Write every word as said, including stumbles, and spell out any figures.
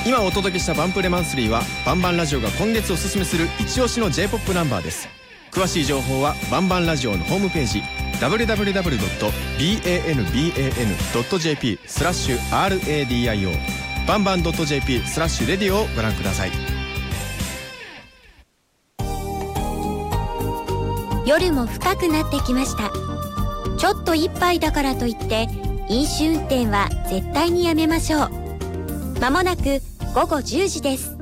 今お届けしたバンプレマンスリーはバンバンラジオが今月おすすめする一押しの J-ポップ ナンバーです。詳しい情報はバンバンラジオのホームページ ダブリューダブリューダブリュードットバンバンドットジェーピー スラッシュ アールエーディーアイオー バンバン .jp スラッシュレディオをご覧ください。 夜も深くなってきました。ちょっと一杯だからといって飲酒運転は絶対にやめましょう。まもなく午後じゅうじです。